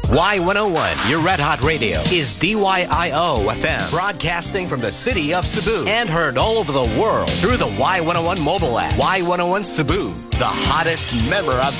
Y101, your Red Hot Radio, is DYIO FM, broadcasting from the city of Cebu and heard all over the world through the Y101 mobile app. Y101 Cebu, the hottest member of